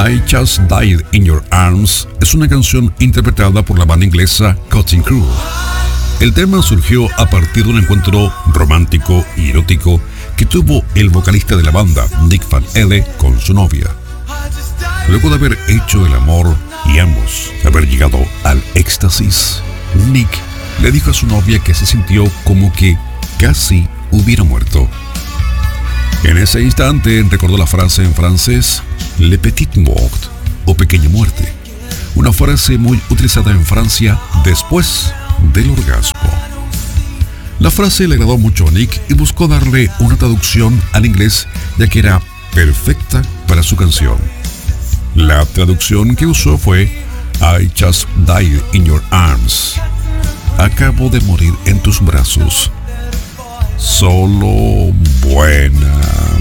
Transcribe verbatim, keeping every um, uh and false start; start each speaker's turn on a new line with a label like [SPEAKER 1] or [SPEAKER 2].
[SPEAKER 1] I Just Died in Your Arms es una canción interpretada por la banda inglesa Cutting Crew. El tema surgió a partir de un encuentro romántico y erótico que tuvo el vocalista de la banda, Nick Van Elle, con su novia. Luego de haber hecho el amor y ambos haber llegado al éxtasis, Nick le dijo a su novia que se sintió como que casi hubiera muerto. En ese instante recordó la frase en francés Le Petit Mort, o pequeña muerte, una frase muy utilizada en Francia después del orgasmo. La frase le agradó mucho a Nick y buscó darle una traducción al inglés, ya que era perfecta para su canción. La traducción que usó fue I just died in your arms. Acabo de morir en tus brazos. Solo buena